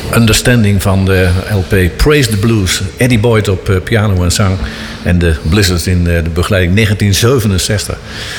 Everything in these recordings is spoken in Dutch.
understanding van de LP Praise the Blues. Eddie Boyd op piano en zang. En de Blizzards in de begeleiding 1967.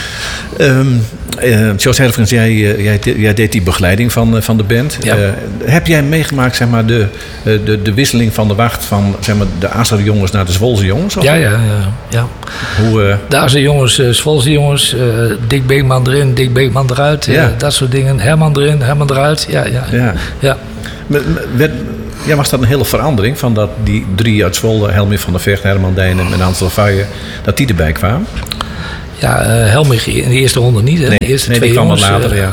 George Herfgens, jij deed die begeleiding van de band. Ja. Heb jij meegemaakt, zeg maar, de wisseling van de wacht van, zeg maar, de Azer jongens naar de Zwolse jongens? Of? Ja. Hoe, de Azer jongens, Zwolse jongens, Dick Beekman erin, Dick Beekman eruit. Ja. Dat soort dingen. Herman erin, Herman eruit. Ja. Was dat een hele verandering van dat die 3 uit Zwolle, Helmich van der Vecht, Herman Dijnen en Ansel Vaije, dat die erbij kwamen? Ja, Helmich in de eerste ronde niet. Hè? Nee, de eerste die twee kwam jongens, wat later, ja.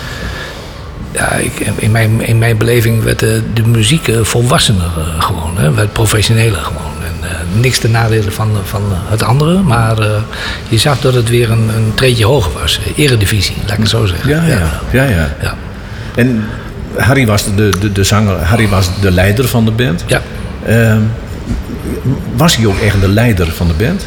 In mijn beleving werd de muziek volwassener gewoon. Hè? Werd professioneler gewoon. En, niks ten nadele van het andere. Maar je zag dat het weer een treedje hoger was. Eredivisie, laat ik het zo zeggen. Ja. En Harry was de zanger, Harry was de leider van de band. Ja. Was hij ook echt de leider van de band?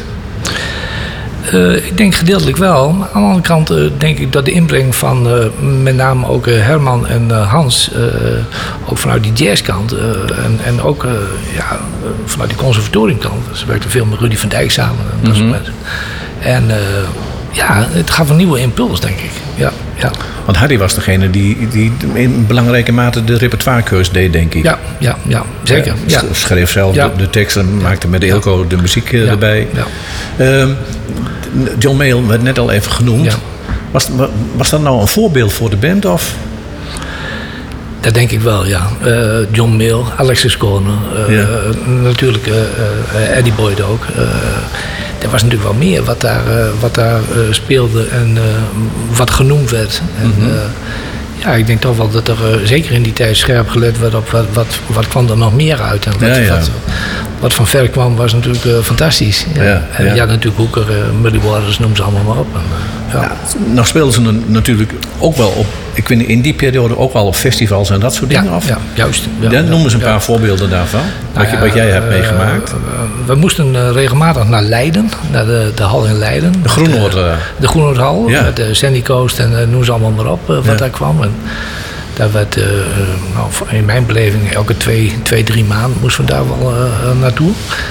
Ik denk gedeeltelijk wel. Maar aan de andere kant denk ik dat de inbreng van met name ook Herman en Hans, ook vanuit die jazzkant en ook vanuit die conservatoriumkant. Ze werkten veel met Rudy van Dijk samen en dat soort mensen. En het gaf een nieuwe impuls, denk ik. Ja. Want Harry was degene die in belangrijke mate de repertoirekeus deed, denk ik. Ja, zeker. Ja. Schreef zelf de teksten, maakte met Eelco de muziek erbij. Ja. John Mayall werd net al even genoemd. Ja. Was dat nou een voorbeeld voor de band? Of? Dat denk ik wel, ja. John Mayall, Alexis Corner, natuurlijk Eddie Boyd ook. Er was natuurlijk wel meer wat daar speelde en wat genoemd werd. En, ik denk toch wel dat er zeker in die tijd scherp gelet werd op wat kwam er nog meer uit. En wat van ver kwam was natuurlijk fantastisch. En natuurlijk Hoeker, Muddy Waters, noem ze allemaal maar op. En, nou speelden ze natuurlijk ook wel op, ik weet in die periode ook wel op festivals en dat soort dingen af. Ja, juist. Noem eens een paar voorbeelden daarvan, wat jij hebt meegemaakt. We moesten regelmatig naar Leiden, naar de hal in Leiden. De Groenoord. De Groenoordhal, met Sandy Coast en noem ze allemaal maar op wat daar kwam. En daar werd, in mijn beleving, elke 2-3 maanden moesten we daar wel naartoe.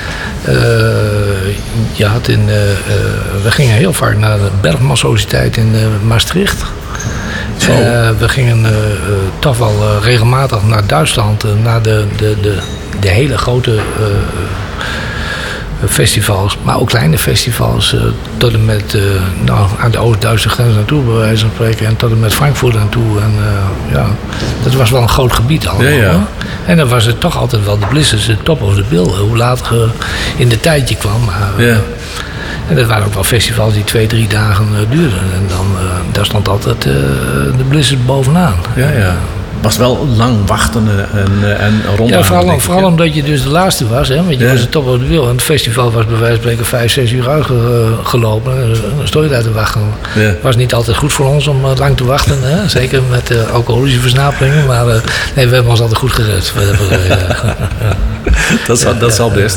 We gingen heel vaak naar de Bergman Sociëteit in Maastricht. We gingen toch wel regelmatig naar Duitsland, naar de hele grote festivals, maar ook kleine festivals, tot en met aan de Oost-Duitse grens naartoe, bij wijze van spreken, en tot en met Frankfurt naartoe. En dat was wel een groot gebied allemaal. Ja. En dan was het toch altijd wel de Blizzards, de top of the bill, hoe later in de tijd je kwam. Maar, en dat waren ook wel festivals die 2-3 dagen duurden. En dan daar stond altijd de Blizzard bovenaan. Ja. Was wel lang wachten en rond. Ja, vooral omdat je dus de laatste was. Hè? Want je was het top of de wil. En het festival was bij wijze van spreken 5-6 uur uitgelopen. Dan stond je daar te wachten. Het was niet altijd goed voor ons om lang te wachten. Hè? Zeker met alcoholische versnaperingen. Maar we hebben ons altijd goed gered. Dat zal best.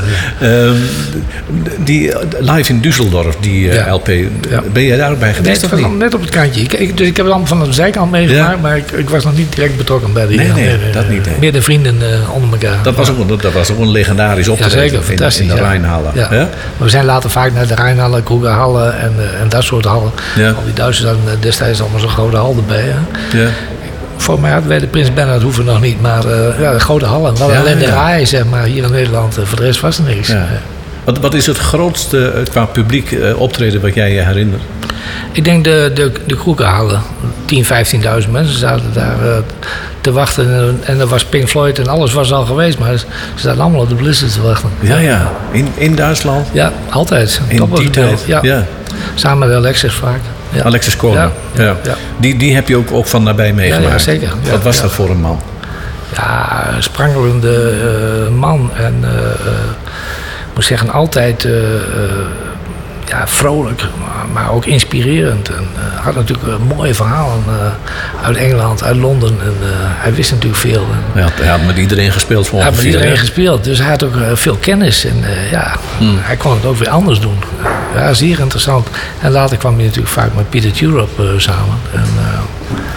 Die live in Düsseldorf, die LP. Ben jij daar ook bij geweest? Nee, ik was net op het kantje. Ik heb het allemaal van de zijkant meegemaakt. Maar ik was nog niet direct betrokken bij die. Nee, dat niet. Nee. Meer de vrienden onder elkaar. Dat was ook een legendarisch optreden in de Rijnhallen. Ja. Ja? Maar we zijn later vaak naar de Rijnhallen, Krugerhallen en dat soort hallen. Ja. Al die Duitsers hadden destijds allemaal zo'n grote hal erbij. Hè? Ja. Voor mij hadden wij de Prins Bernhard hoeven nog niet, maar de grote hallen. Wel alleen de RAI, zeg maar, hier in Nederland. Voor de rest was er niks. Ja. Wat is het grootste qua publiek optreden wat jij je herinnert? Ik denk de Krugerhallen. 10.000, 15.000 mensen zaten daar te wachten. En er was Pink Floyd en alles was al geweest. Maar ze zaten allemaal op de Blizzard te wachten. Ja. In Duitsland? Ja, altijd. In die tijd? Ja. Samen met Alexis vaak. Ja. Alexis Corner. Ja. Die heb je ook van nabij meegemaakt? Ja, zeker. Wat was dat voor een man? Ja, een sprankelende man. En ik moet zeggen, altijd vrolijk, maar ook inspirerend. En had natuurlijk mooie verhalen uit Engeland, uit Londen. En hij wist natuurlijk veel. Hij had met iedereen gespeeld voor ongeveer. Hij had met iedereen gespeeld, dus hij had ook veel kennis. En hij kon het ook weer anders doen. Ja, zeer interessant. En later kwam hij natuurlijk vaak met Peter Turop samen. En,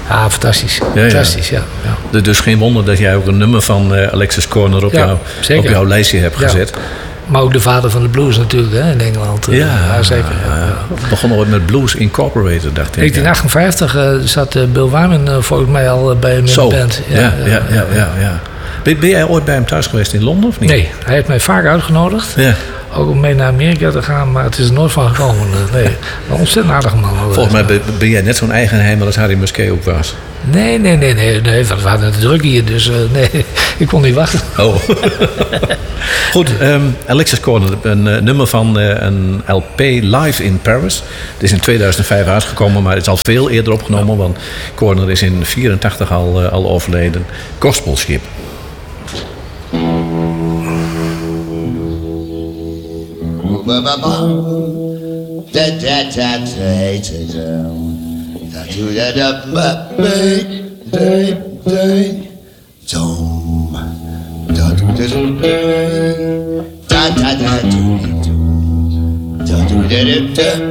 Ja, fantastisch. Fantastisch, ja. Dus geen wonder dat jij ook een nummer van Alexis Corner op jouw lijstje hebt gezet. Maar ook de vader van de blues natuurlijk, hè, in Engeland. Zeker. Het begon ooit met Blues Incorporated, dacht ik. 1958 zat Bill Wyman volgens mij al bij hem in de band. Ja. Ben jij ooit bij hem thuis geweest in Londen of niet? Nee, hij heeft mij vaak uitgenodigd. Ja. Ook om mee naar Amerika te gaan, maar het is er nooit van gekomen. Nee, een ontzettend aardige man. Volgens mij ben jij net zo'n eigenheimer als Harry Musquet ook was. Nee, we hadden het druk hier, dus nee, ik kon niet wachten. Oh. Goed, Alexis Corner, een nummer van een LP Live in Paris. Het is in 2005 uitgekomen, maar het is al veel eerder opgenomen, want Corner is in 1984 al overleden. Gospelschip.